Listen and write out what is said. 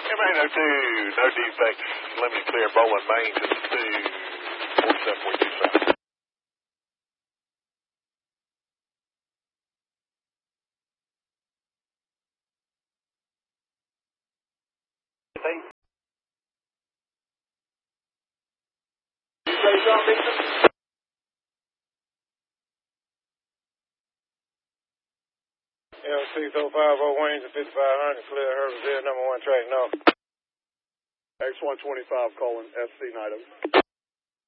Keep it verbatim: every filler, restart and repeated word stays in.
M A no two, no defects, limited clear, Bowling Main to the two, four seven four two seven. You say something? L six oh five oh Wayne to fifty-five hundred, clear Herbert, number one track, no. X one twenty-five calling S C nine oh.